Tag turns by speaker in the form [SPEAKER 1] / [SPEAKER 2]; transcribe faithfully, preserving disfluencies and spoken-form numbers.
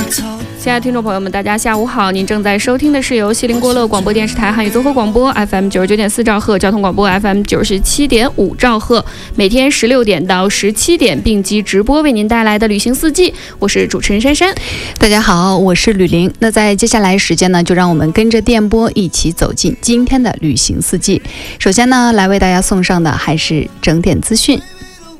[SPEAKER 1] 亲爱的听众朋友们，大家下午好！您正在收听的是由锡林郭勒广播电视台汉语综合广播 F M 九十九点四兆赫、交通广播 F M 九十七点五兆赫，每天十六点到十七点并机直播为您带来的旅行四季。我是主持人珊珊。
[SPEAKER 2] 大家好，我是吕玲。那在接下来时间呢，就让我们跟着电波一起走进今天的旅行四季。首先呢，来为大家送上的还是整点资讯。